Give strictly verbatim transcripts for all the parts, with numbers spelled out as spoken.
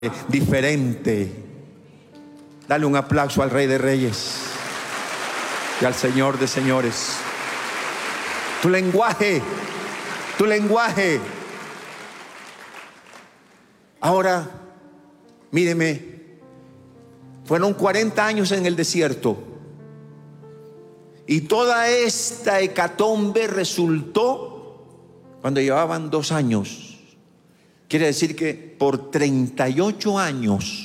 diferente. Dale un aplauso al Rey de Reyes y al Señor de Señores. Tu lenguaje, tu lenguaje. Ahora, míreme, fueron cuarenta años en el desierto y toda esta hecatombe resultó cuando llevaban dos años. Quiere decir que por treinta y ocho años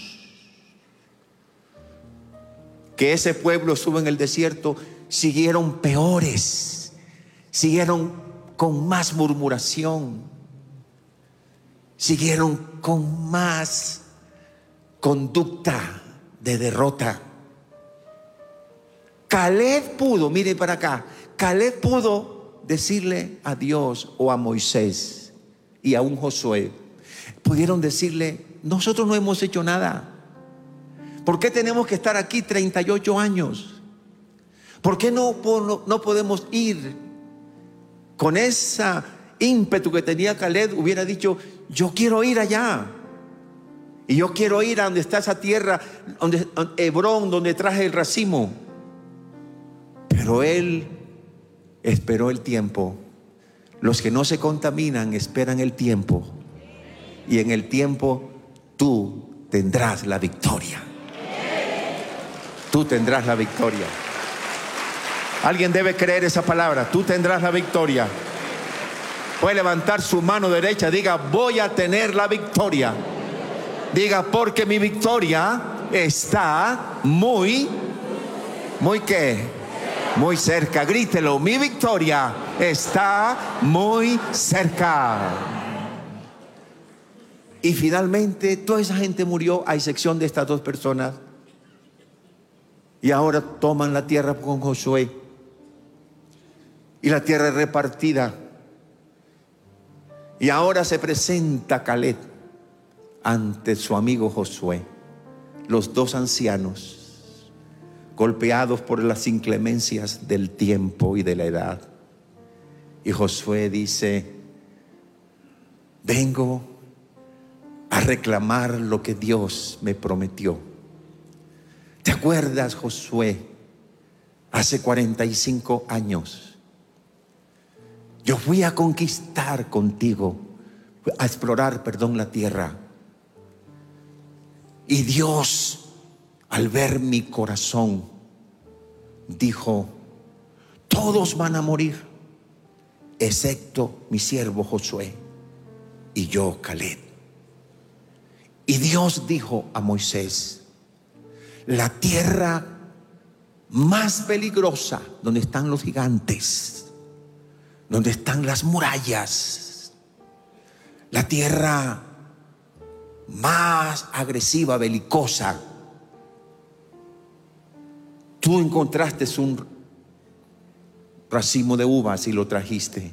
que ese pueblo estuvo en el desierto, siguieron peores, siguieron con más murmuración, siguieron con más conducta de derrota. Caleb pudo, mire para acá, Caleb pudo decirle a Dios o a Moisés y a un Josué, pudieron decirle: nosotros no hemos hecho nada. ¿Por qué tenemos que estar aquí treinta y ocho años? ¿Por qué no, no, no podemos ir con esa ímpetu que tenía Caleb? Hubiera dicho: yo quiero ir allá, y yo quiero ir a donde está esa tierra, donde, Hebrón, donde traje el racimo. Pero él esperó el tiempo. Los que no se contaminan esperan el tiempo, y en el tiempo tú tendrás la victoria. Tú tendrás la victoria. Alguien debe creer esa palabra. Tú tendrás la victoria. Puede levantar su mano derecha, diga: voy a tener la victoria. Diga: porque mi victoria está muy, muy qué, muy cerca. Grítelo: mi victoria está muy cerca. Y finalmente toda esa gente murió, a excepción de estas dos personas. Y ahora toman la tierra con Josué, y la tierra es repartida. Y ahora se presenta Caleb ante su amigo Josué, los dos ancianos, golpeados por las inclemencias del tiempo y de la edad. Y Josué dice: vengo a reclamar lo que Dios me prometió. ¿Te acuerdas, Josué? Hace cuarenta y cinco años yo fui a conquistar contigo, a explorar, perdón, la tierra. Y Dios, al ver mi corazón, dijo: todos van a morir, excepto mi siervo Josué y yo, Caleb. Y Dios dijo a Moisés: la tierra más peligrosa, donde están los gigantes, donde están las murallas, la tierra más agresiva, belicosa, tú encontraste un racimo de uvas y lo trajiste.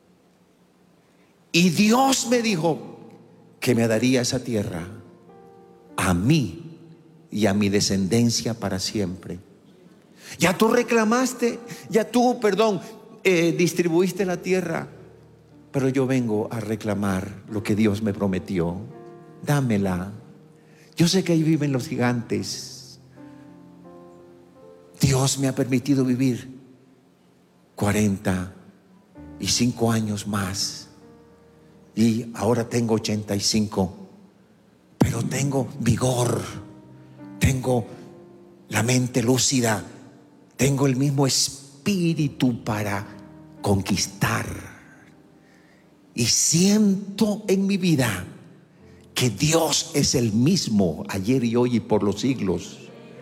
Y Dios me dijo que me daría esa tierra a mí y a mi descendencia para siempre. Ya tú reclamaste, ya tú, perdón, eh, distribuiste la tierra, pero yo vengo a reclamar lo que Dios me prometió. Dámela. Yo sé que ahí viven los gigantes. Dios me ha permitido vivir cuarenta y cinco años más, y ahora tengo ochenta y cinco, pero tengo vigor, tengo la mente lúcida, tengo el mismo espíritu para conquistar. Y siento en mi vida que Dios es el mismo ayer y hoy y por los siglos.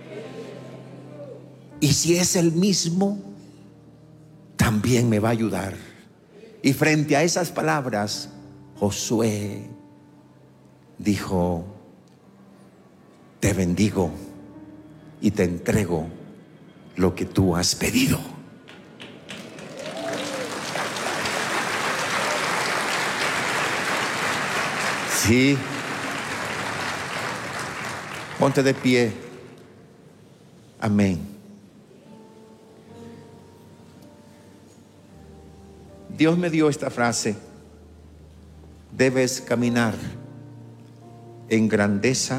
Y si es el mismo, también me va a ayudar. Y frente a esas palabras, Josué dijo: te bendigo y te entrego lo que tú has pedido. Sí. Ponte de pie. Amén. Dios me dio esta frase: debes caminar en grandeza